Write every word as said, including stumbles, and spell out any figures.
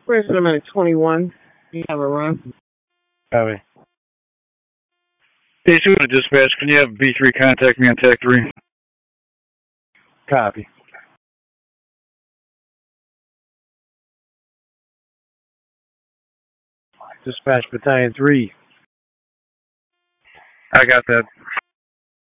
Where's the minute twenty-one? You have a run. Copy. Hey, two to dispatch. Can you have B three contact me on tag three? Copy. Dispatch battalion three. I got that.